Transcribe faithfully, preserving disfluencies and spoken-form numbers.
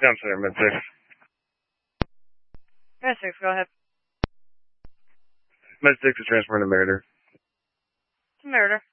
Down center, med six. Med six, go ahead. Med six is transferring to Meritor. To Meritor.